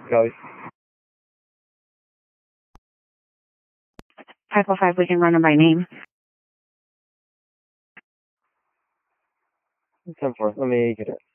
Go. 505, we can run them by name. 10-4, let me get it.